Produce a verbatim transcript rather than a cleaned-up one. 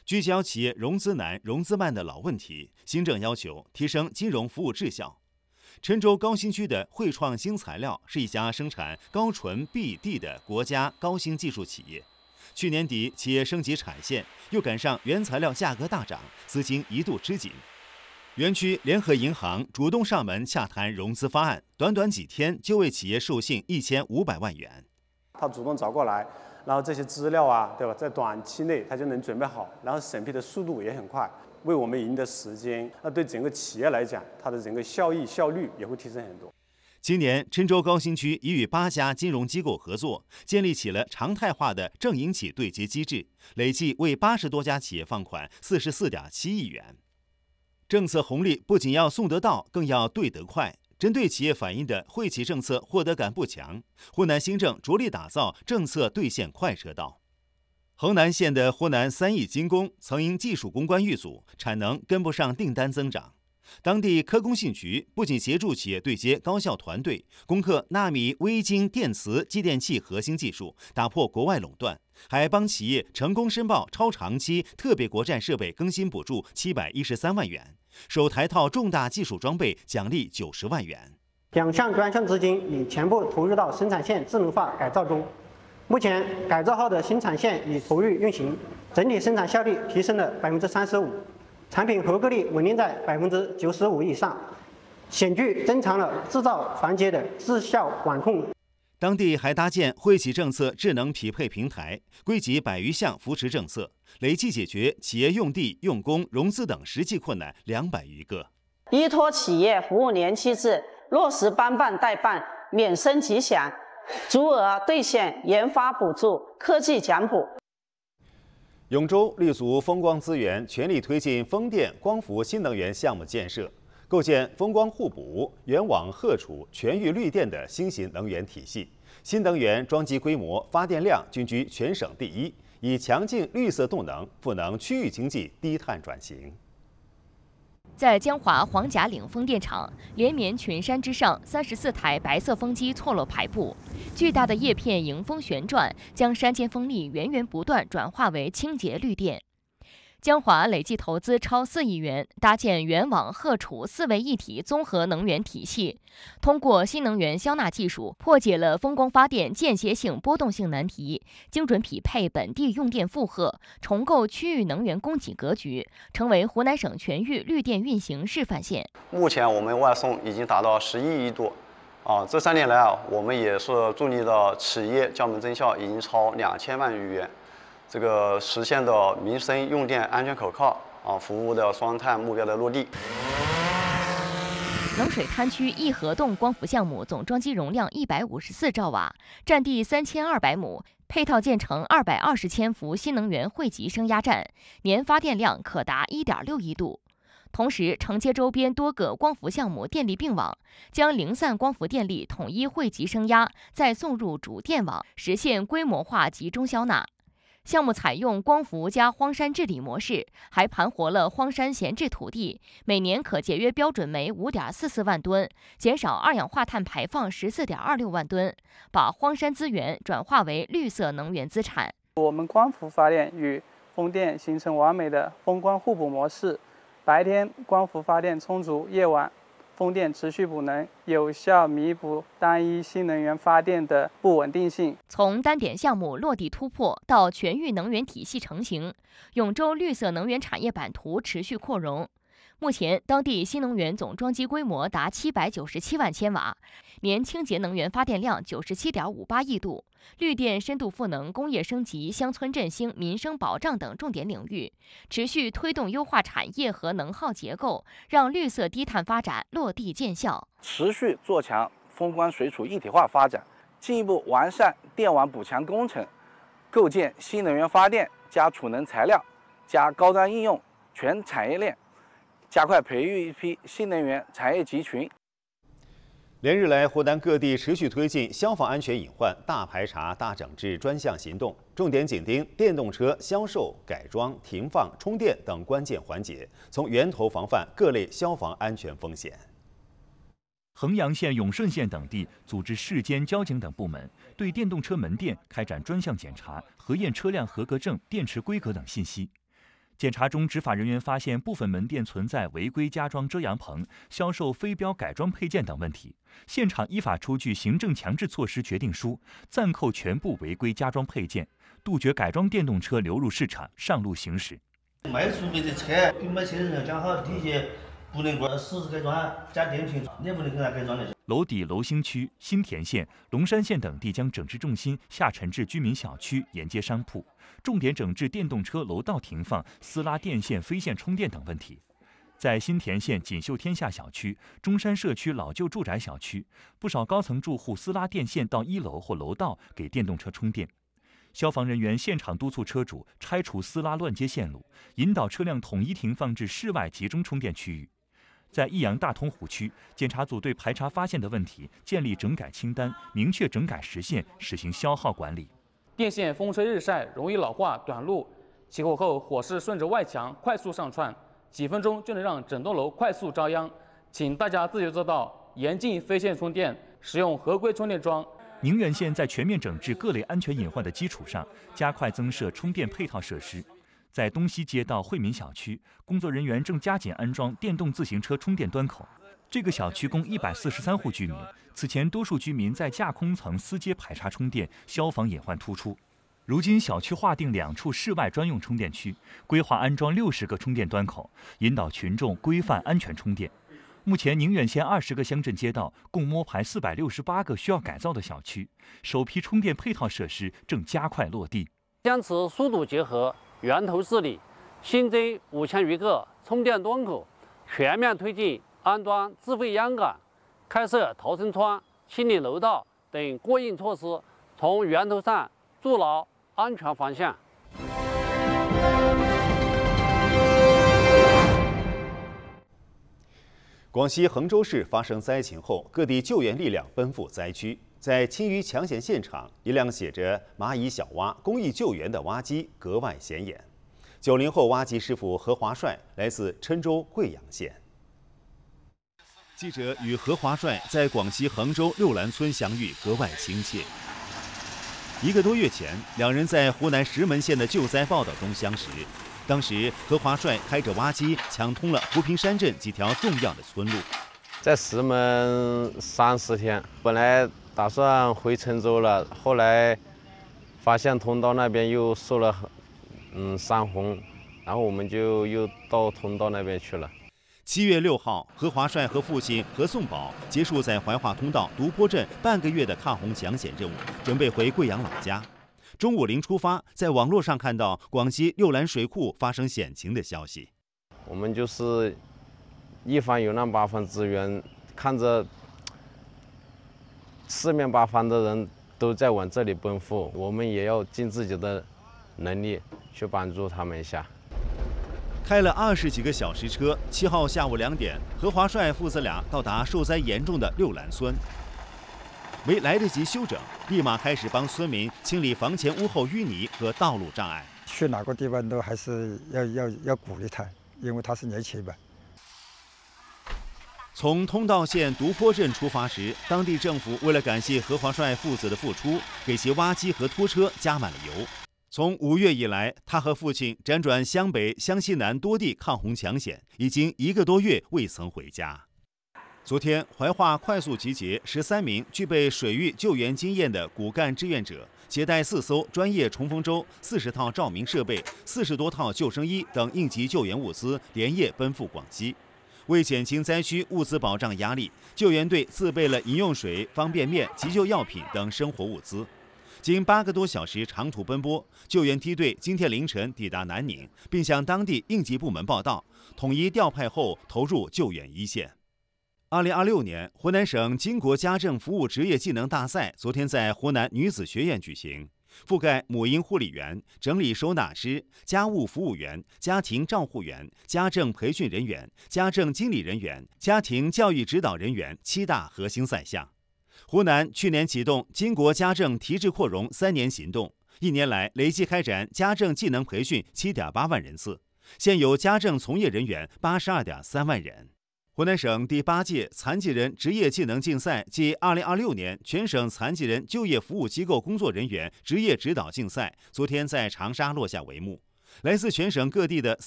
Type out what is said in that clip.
聚焦企业融资难、融资慢的老问题，新政要求提升金融服务质效。郴州高新区的汇创新材料是一家生产高纯 B D 的国家高新技术企业。去年底，企业升级产线，又赶上原材料价格大涨，资金一度吃紧。园区联合银行主动上门洽谈融资方案，短短几天就为企业授信一千五百万元。 他主动找过来，然后这些资料啊，对吧，在短期内他就能准备好，然后审批的速度也很快，为我们赢得时间。那对整个企业来讲，它的整个效益效率也会提升很多。 今年，郴州高新区已与八家金融机构合作，建立起了常态化的正银企对接机制，累计为八十多家企业放款四十四点七亿元。政策红利不仅要送得到，更要对得快。针对企业反映的惠企政策获得感不强，湖南新政着力打造政策兑现快车道。衡南县的湖南三义精工曾因技术攻关遇阻，产能跟不上订单增长。当地科工信局不仅协助企业对接高校团队，攻克纳米微晶电磁继电器核心技术，打破国外垄断，还帮企业成功申报超长期特别国战设备更新补助七百一十三万元，首台套重大技术装备奖励九十万元。 两项专项资金已全部投入到生产线智能化改造中，目前改造后的新产线已投入运行，整体生产效率提升了百分之三十五。产品合格率稳定在百分之九十五以上，显著增强了制造环节的质效管控。 当地还搭建惠企政策智能匹配平台，归集百余项扶持政策，累计解决企业用地、用工、融资等实际困难两百余个。 依托企业服务年期制，落实帮办代办、免升级享、足额兑现研发补助、科技奖补。 永州立足风光资源，全力推进风电、光伏新能源项目建设，构建风光互补、源网荷储、全域绿电的新型能源体系。新能源装机规模、发电量均居全省第一，以强劲绿色动能赋能区域经济低碳转型。 在江华黄甲岭风电场，连绵群山之上，三十四台白色风机错落排布，巨大的叶片迎风旋转，将山间风力源源不断转化为清洁绿电。江华累计投资超四亿元，搭建源网荷储四位一体综合能源体系，通过新能源消纳技术，破解了风光发电间歇性波动性难题，精准匹配本地用电负荷，重构区域能源供给格局，成为湖南省全域绿电运行示范县。 目前我们外送已经达到十一亿度，啊，这三年来啊，我们也是助力了企业交门增效已经超两千万余元。这个实现的民生用电安全可靠啊，服务的双碳目标的落地。 冷水滩区义和洞光伏项目总装机容量一百五十四兆瓦，占地三千二百亩，配套建成二百二十千伏新能源汇集升压站，年发电量可达一点六亿度。同时，承接周边多个光伏项目电力并网，将零散光伏电力统一汇集升压，再送入主电网，实现规模化集中消纳。项目采用光伏加荒山治理模式，还盘活了荒山闲置土地，每年可节约标准煤 五点四四万吨，减少二氧化碳排放 十四点二六万吨，把荒山资源转化为绿色能源资产。 我们光伏发电与风电形成完美的风光互补模式，白天光伏发电充足，夜晚风电持续补能，有效弥补单一新能源发电的不稳定性。 从单点项目落地突破到全域能源体系成型，永州绿色能源产业版图持续扩容。目前，当地新能源总装机规模达七百九十七万千瓦，年清洁能源发电量 九十七点五八亿度，绿电深度赋能工业升级、乡村振兴、民生保障等重点领域，持续推动优化产业和能耗结构，让绿色低碳发展落地见效。 持续做强风光水储一体化发展，进一步完善电网补强工程，构建新能源发电加储能材料加高端应用全产业链，加快培育一批新能源产业集群。 连日来，湖南各地持续推进消防安全隐患大排查、大整治专项行动，重点紧盯电动车销售、改装、停放、充电等关键环节，从源头防范各类消防安全风险。 衡阳县、永顺县等地组织市监、交警等部门对电动车门店开展专项检查，核验车辆合格证、电池规格等信息。 检查中，执法人员发现部分门店存在违规加装遮阳棚、销售非标改装配件等问题，现场依法出具行政强制措施决定书，暂扣全部违规加装配件，杜绝改装电动车流入市场、上路行驶。 卖出去的车，给买车的人讲好，第一节不能过实时改装，加电瓶，你不能给他改装的。 娄底、娄兴区、新田县、龙山县等地将整治重心下沉至居民小区、沿街商铺，重点整治电动车楼道停放、私拉电线、非线充电等问题。在新田县锦绣天下小区、中山社区老旧住宅小区，不少高层住户私拉电线到一楼或楼道给电动车充电。消防人员现场督促车主拆除私拉乱接线路，引导车辆统一停放至室外集中充电区域。在益阳大通湖区，检查组对排查发现的问题建立整改清单，明确整改时限，实行消耗管理。 电线风吹日晒容易老化短路，起火后火势顺着外墙快速上窜，几分钟就能让整栋楼快速遭殃。请大家自觉做到严禁非线充电，使用合规充电桩。 宁远县在全面整治各类安全隐患的基础上，加快增设充电配套设施。在东西街道惠民小区，工作人员正加紧安装电动自行车充电端口。这个小区共一百四十三户居民，此前多数居民在架空层私接排查充电，消防隐患突出。如今小区划定两处室外专用充电区，规划安装六十个充电端口，引导群众规范安全充电。目前，宁远县二十个乡镇街道共摸排四百六十八个需要改造的小区，首批充电配套设施正加快落地。 将持速度结合、源头治理，新增五千余个充电端口，全面推进安装智慧央感，开设逃生窗、清理楼道等过硬措施，从源头上筑牢安全防线。 广西衡州市发生灾情后，各地救援力量奔赴灾区。在青鱼抢险现场，一辆写着“蚂蚁小蛙公益救援”的挖机格外显眼。九零后挖机师傅何华帅来自郴州贵阳县。记者与何华帅在广西衡州六兰村相遇，格外亲切。一个多月前，两人在湖南石门县的救灾报道中相识。当时，何华帅开着挖机抢通了湖平山镇几条重要的村路。 在石门三四天，本来打算回郴州了，后来发现通道那边又受了嗯山洪，然后我们就又到通道那边去了。 七月六号，何华帅和父亲何颂宝结束在怀化通道独坡镇半个月的抗洪抢险任务，准备回贵阳老家。中午临出发，在网络上看到广西六兰水库发生险情的消息。 我们就是一方有难八方支援，看着四面八方的人都在往这里奔赴，我们也要尽自己的能力去帮助他们一下。 开了二十几个小时车，七号下午两点，何华帅父子俩到达受灾严重的六兰村。没来得及休整，立马开始帮村民清理房前屋后淤泥和道路障碍。 去哪个地方都还是要要要鼓励他，因为他是年轻嘛。 从通道县独坡镇出发时，当地政府为了感谢何华帅父子的付出，给其挖机和拖车加满了油。从五月以来，他和父亲辗转湘北、湘西南多地抗洪抢险，已经一个多月未曾回家。昨天，怀化快速集结十三名具备水域救援经验的骨干志愿者，携带四艘专业冲锋舟、四十套照明设备、四十多套救生衣等应急救援物资，连夜奔赴广西。为减轻灾区物资保障压力，救援队自备了饮用水、方便面、急救药品等生活物资。经八个多小时长途奔波，救援梯队今天凌晨抵达南宁，并向当地应急部门报到，统一调派后投入救援一线。二零二六年，湖南省巾帼家政服务职业技能大赛昨天在湖南女子学院举行，覆盖母婴护理员、整理收纳师、家务服务员、家庭照护员、家政培训人员、家政经理人员、家庭教育指导人员七大核心赛项。湖南去年启动巾帼家政提质扩容三年行动，一年来累计开展家政技能培训七点八万人次，现有家政从业人员八十二点三万人。湖南省第八届残疾人职业技能竞赛暨二零二六年全省残疾人就业服务机构工作人员职业指导竞赛昨天在长沙落下帷幕。来自全省各地的